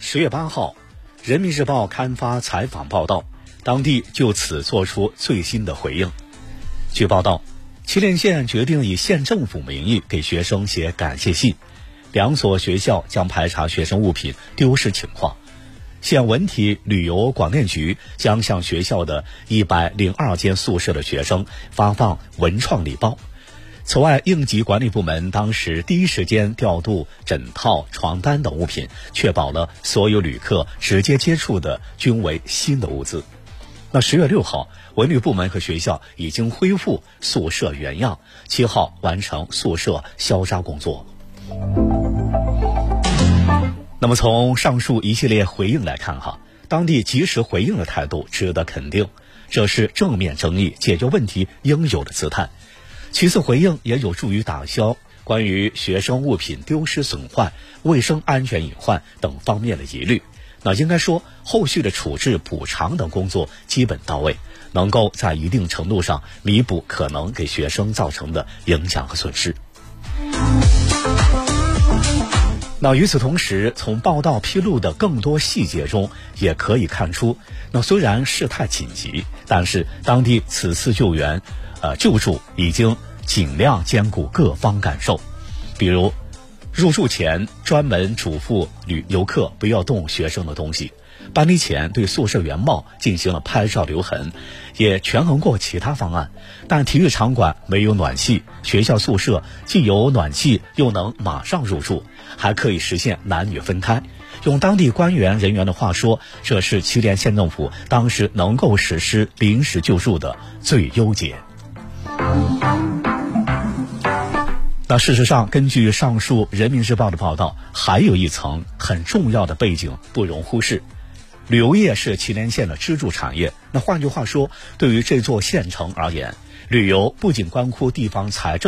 10月8号，人民日报刊发采访报道，当地就此作出最新的回应。据报道，祁连县决定以县政府名义给学生写感谢信，2所学校将排查学生物品丢失情况。县文体旅游广电局将向学校的102间宿舍的学生发放文创礼包。此外，应急管理部门当时第一时间调度枕套、床单等物品，确保了所有旅客直接接触的均为新的物资。那10月6号，文旅部门和学校已经恢复宿舍原样，7号完成宿舍消杀工作。那么从上述一系列回应来看当地及时回应的态度值得肯定，这是正面争议、解决问题应有的姿态。其次，回应也有助于打消关于学生物品丢失损坏、卫生安全隐患等方面的疑虑。那应该说，后续的处置补偿等工作基本到位，能够在一定程度上弥补可能给学生造成的影响和损失。那与此同时，从报道披露的更多细节中也可以看出，那虽然事态紧急，但是当地此次救助已经尽量兼顾各方感受。比如入住前专门嘱咐游客不要动学生的东西，搬离前对宿舍原貌进行了拍照留痕，也权衡过其他方案。但体育场馆没有暖气，学校宿舍既有暖气又能马上入住，还可以实现男女分开。用当地官员人员的话说，这是祁连县政府当时能够实施临时救助的最优解。那事实上，根据上述人民日报的报道，还有一层很重要的背景不容忽视。旅游业是祁连县的支柱产业，那换句话说，对于这座县城而言，旅游不仅关乎地方财政